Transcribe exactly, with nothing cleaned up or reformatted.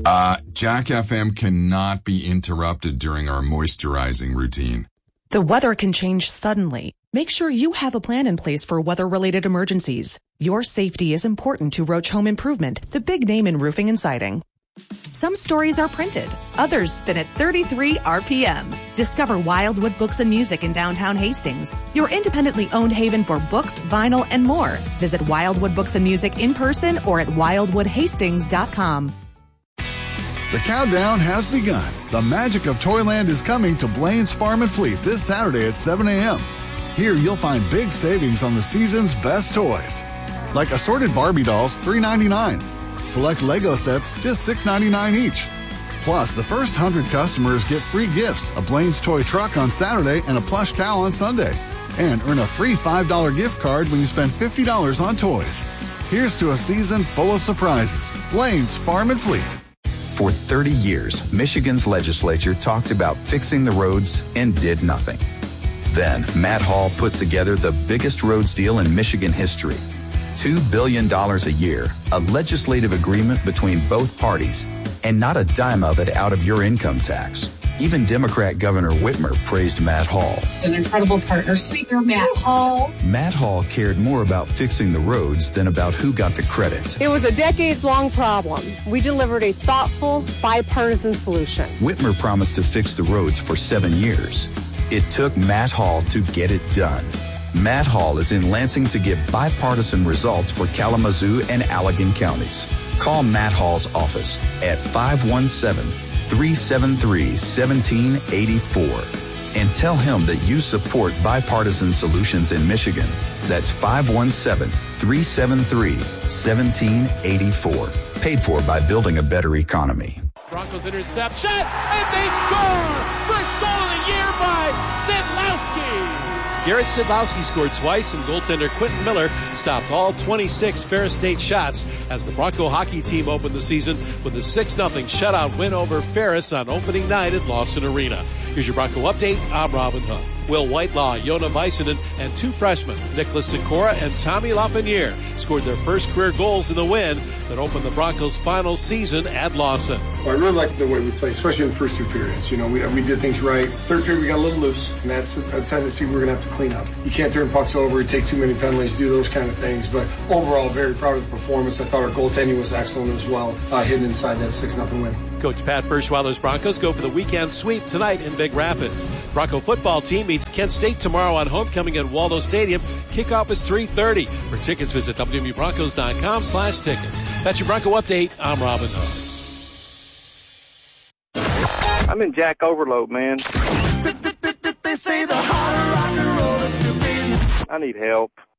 Uh, Jack F M cannot be interrupted during our moisturizing routine. The weather can change suddenly. Make sure you have a plan in place for weather-related emergencies. Your safety is important to Roach Home Improvement, the big name in roofing and siding. Some stories are printed. Others spin at thirty-three R P M. Discover Wildwood Books and Music in downtown Hastings, your independently owned haven for books, vinyl, and more. Visit Wildwood Books and Music in person or at wildwood hastings dot com. The countdown has begun. The magic of Toyland is coming to Blaine's Farm and Fleet this Saturday at seven a.m. Here you'll find big savings on the season's best toys, like assorted Barbie dolls, three ninety-nine. Select Lego sets, just six ninety-nine each. Plus, the first one hundred customers get free gifts, a Blaine's toy truck on Saturday and a plush cow on Sunday. And earn a free five dollar gift card when you spend fifty dollars on toys. Here's to a season full of surprises. Blaine's Farm and Fleet. For thirty years, Michigan's legislature talked about fixing the roads and did nothing. Then, Matt Hall put together the biggest roads deal in Michigan history. two billion dollars a year, a legislative agreement between both parties, and not a dime of it out of your income tax. Even Democrat Governor Whitmer praised Matt Hall. An incredible partner, Speaker Matt Hall. Matt Hall cared more about fixing the roads than about who got the credit. It was a decades-long problem. We delivered a thoughtful, bipartisan solution. Whitmer promised to fix the roads for seven years. It took Matt Hall to get it done. Matt Hall is in Lansing to get bipartisan results for Kalamazoo and Allegan counties. Call Matt Hall's office at five one seven, three seven three, one seven eight four and tell him that you support bipartisan solutions in Michigan. That's five one seven, three seven three, one seven eight four. Paid for by Building a Better Economy. Broncos intercept, shot, and they score! First goal of the year by Sidlowski! Garrett Sidlowski scored twice, and goaltender Quentin Miller stopped all twenty-six Ferris State shots as the Bronco hockey team opened the season with a six nothing shutout win over Ferris on opening night at Lawson Arena. Here's your Bronco update. I'm Robin Hunt. Will Whitelaw, Yona Vicinen, and two freshmen, Nicholas Sikora and Tommy Lafreniere, scored their first career goals in the win that opened the Broncos' final season at Lawson. Well, I really like the way we played, especially in the first two periods. You know, we we did things right. Third period, we got a little loose, and that's a tendency we're going to have to clean up. You can't turn pucks over, take too many penalties, do those kind of things. But overall, very proud of the performance. I thought our goaltending was excellent as well, uh, hitting inside that six nothing win. Coach Pat Ferschweiler's Broncos go for the weekend sweep tonight in Big Rapids. Bronco football team meets Kent State tomorrow on homecoming at Waldo Stadium. Kickoff is three thirty. For tickets, visit W M U Broncos dot com slash tickets. That's your Bronco update. I'm Robin Hood. I'm in Jack Overload, man. They say the harder rock and roll is to be. I need help.